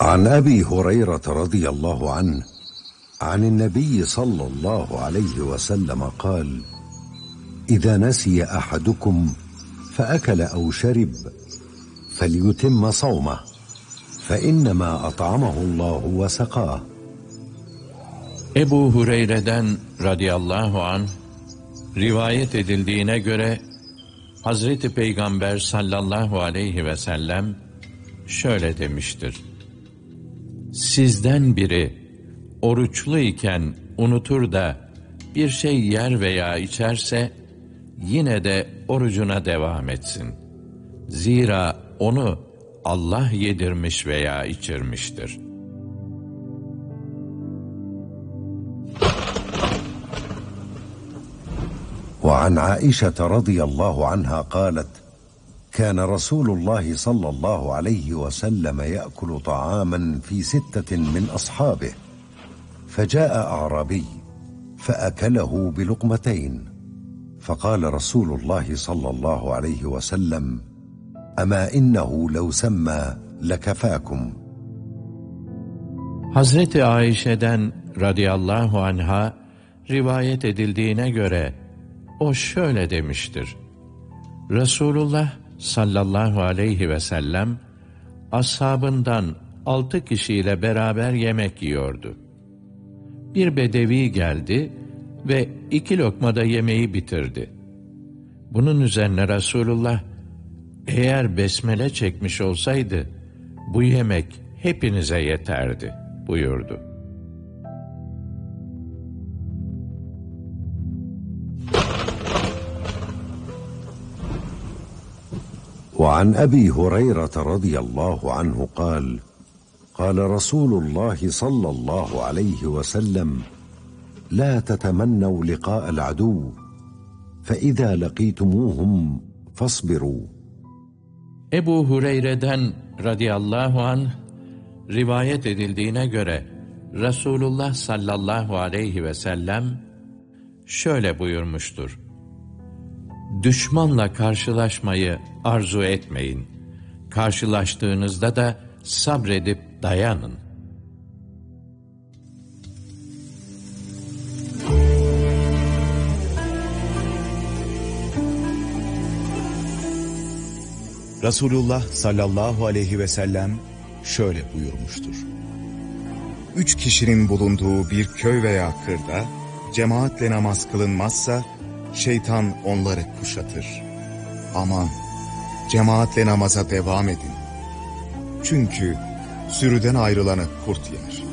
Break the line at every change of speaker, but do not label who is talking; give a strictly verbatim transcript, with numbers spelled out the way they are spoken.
عن أبي هريرة رضي الله عنه عن النبي صلى الله عليه وسلم قال: إذا نسي أحدكم فأكل أو شرب فليتم صومه فإنما أطعمه الله وسقاه.
Ebu Hureyre'den radıyallahu anh rivayet edildiğine göre Hazreti Peygamber sallallahu aleyhi ve sellem şöyle demiştir: Sizden biri oruçlu iken unutur da bir şey yer veya içerse yine de orucuna devam etsin. Zira onu Allah yedirmiş veya içirmiştir.
وعن عائشة رضي الله عنها قالت: كان رسول الله صلى الله عليه وسلم يأكل طعاما في ستة من أصحابه فجاء أعرابي فأكله بلقمتين فقال رسول الله صلى الله عليه وسلم: أما إنه لو سمى لكفاكم.
Hazreti Ayşe'den radıyallahu anha rivayet edildiğine göre o şöyle demiştir: Resulullah sallallahu aleyhi ve sellem ashabından altı kişiyle beraber yemek yiyordu. Bir bedevi geldi ve iki lokmada yemeği bitirdi. Bunun üzerine Resulullah, eğer besmele çekmiş olsaydı bu yemek hepinize yeterdi buyurdu.
وعن أبي هريرة رضي الله عنه قال: قال رسول الله صلى الله عليه وسلم: لا تتمنوا لقاء العدو فإذا لقيتموهم فاصبروا.
Ebu Hureyre'den radıyallahu anh rivayet edildiğine göre Resulullah sallallahu aleyhi ve sellem şöyle buyurmuştur: Düşmanla karşılaşmayı arzu etmeyin. Karşılaştığınızda da sabredip dayanın.
Resulullah sallallahu aleyhi ve sellem şöyle buyurmuştur: Üç kişinin bulunduğu bir köy veya kırda cemaatle namaz kılınmazsa şeytan onları kuşatır. Aman, cemaatle namaza devam edin. Çünkü sürüden ayrılanı kurt yer.